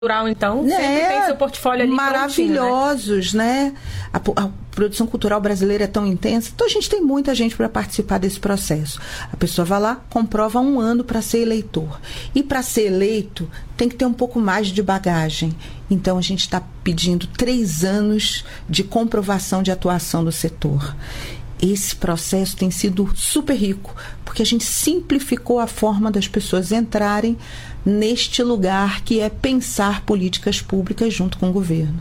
cultural, então, sempre tem seu portfólio ali maravilhosos, né? A produção cultural brasileira é tão intensa, então a gente tem muita gente para participar desse processo. A pessoa vai lá, comprova 1 ano para ser eleitor. E para ser eleito, tem que ter um pouco mais de bagagem. Então a gente está pedindo 3 anos de comprovação de atuação no setor. Esse processo tem sido super rico, porque a gente simplificou a forma das pessoas entrarem neste lugar que é pensar políticas públicas junto com o governo.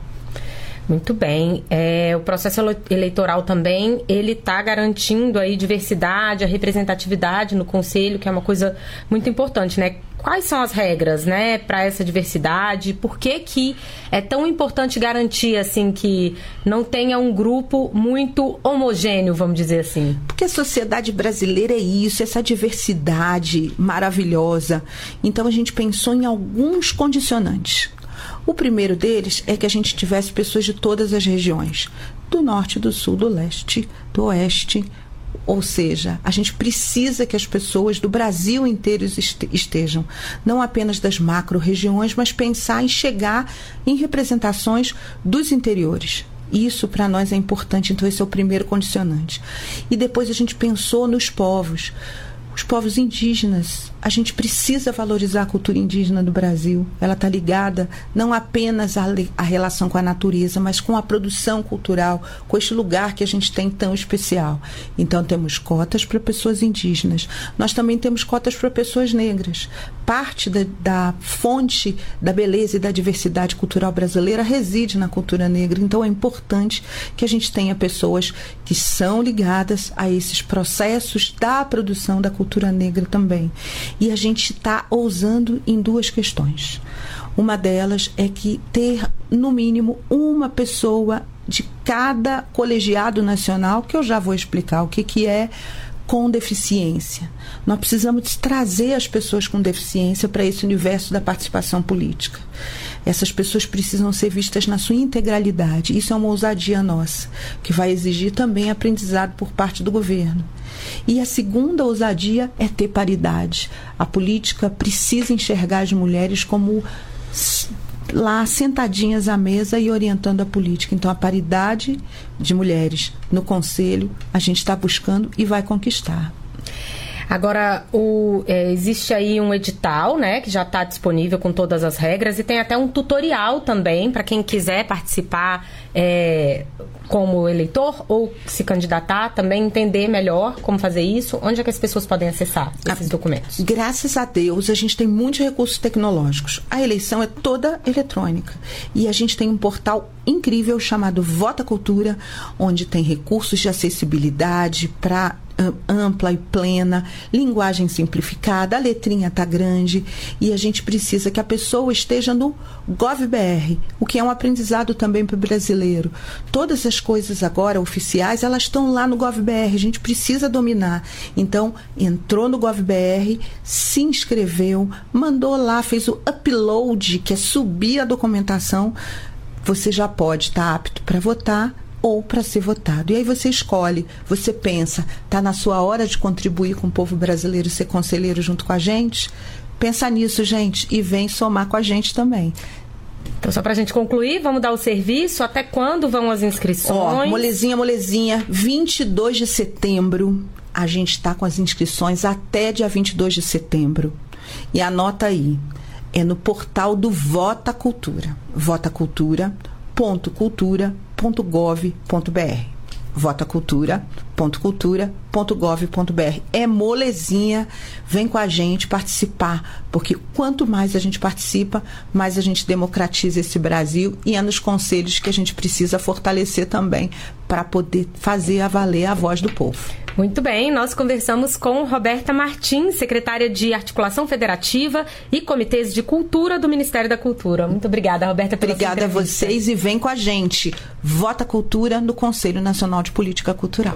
Muito bem. O processo eleitoral também, ele está garantindo aí diversidade, a representatividade no Conselho, que é uma coisa muito importante, né? Quais são as regras, né, para essa diversidade? Por que é tão importante garantir, assim, que não tenha um grupo muito homogêneo, vamos dizer assim? Porque a sociedade brasileira é isso, essa diversidade maravilhosa. Então, a gente pensou em alguns condicionantes. O primeiro deles é que a gente tivesse pessoas de todas as regiões, do norte, do sul, do leste, do oeste. Ou seja, a gente precisa que as pessoas do Brasil inteiro estejam, não apenas das macro-regiões, mas pensar em chegar em representações dos interiores. Isso para nós é importante, então esse é o primeiro condicionante. E depois a gente pensou nos povos. Os povos indígenas, a gente precisa valorizar a cultura indígena do Brasil. Ela está ligada não apenas à relação com a natureza, mas com a produção cultural, com este lugar que a gente tem tão especial. Então temos cotas para pessoas indígenas. Nós também temos cotas para pessoas negras. Parte da fonte da beleza e da diversidade cultural brasileira reside na cultura negra. Então é importante que a gente tenha pessoas que são ligadas a esses processos da produção da cultura negra também. E a gente está ousando em 2 questões. Uma delas é que ter, no mínimo, uma pessoa de cada colegiado nacional, que eu já vou explicar o que é, com deficiência. Nós precisamos trazer as pessoas com deficiência para esse universo da participação política. Essas pessoas precisam ser vistas na sua integralidade. Isso é uma ousadia nossa, que vai exigir também aprendizado por parte do governo. E a segunda ousadia é ter paridade. A política precisa enxergar as mulheres como lá sentadinhas à mesa e orientando a política. Então a paridade de mulheres no Conselho a gente está buscando e vai conquistar. Agora, existe aí um edital, né, que já está disponível com todas as regras, e tem até um tutorial também para quem quiser participar como eleitor ou se candidatar, também entender melhor como fazer isso. Onde é que as pessoas podem acessar esses documentos? Graças a Deus, a gente tem muitos recursos tecnológicos. A eleição é toda eletrônica. E a gente tem um portal incrível chamado Vota Cultura, onde tem recursos de acessibilidade para ampla e plena, linguagem simplificada, a letrinha está grande e a gente precisa que a pessoa esteja no GovBR, o que é um aprendizado também para o brasileiro. Todas as coisas agora oficiais, elas estão lá no GovBR, a gente precisa dominar. Então, entrou no GovBR, se inscreveu, mandou lá, fez o upload, que é subir a documentação, você já pode estar apto para votar ou para ser votado. E aí você escolhe, você pensa, está na sua hora de contribuir com o povo brasileiro e ser conselheiro junto com a gente? Pensa nisso, gente, e vem somar com a gente também. Então, só para a gente concluir, vamos dar o serviço. Até quando vão as inscrições? Molezinha, 22 de setembro. A gente está com as inscrições até dia 22 de setembro. E anota aí, é no portal do Vota Cultura. votacultura.cultura.gov.br. votacultura.cultura.gov.br. É molezinha, vem com a gente participar, porque quanto mais a gente participa, mais a gente democratiza esse Brasil, e é nos conselhos que a gente precisa fortalecer também para poder fazer valer a voz do povo. Muito bem, nós conversamos com Roberta Martins, secretária de Articulação Federativa e Comitês de Cultura do Ministério da Cultura. Muito obrigada, Roberta, pela sua entrevista. Obrigada a vocês e vem com a gente. Vota Cultura no Conselho Nacional de Política Cultural.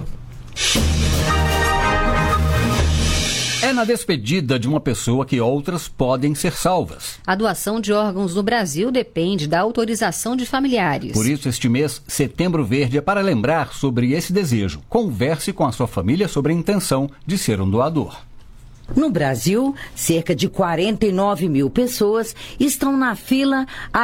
É na despedida de uma pessoa que outras podem ser salvas. A doação de órgãos no Brasil depende da autorização de familiares. Por isso, este mês, Setembro Verde, é para lembrar sobre esse desejo. Converse com a sua família sobre a intenção de ser um doador. No Brasil, cerca de 49 mil pessoas estão na fila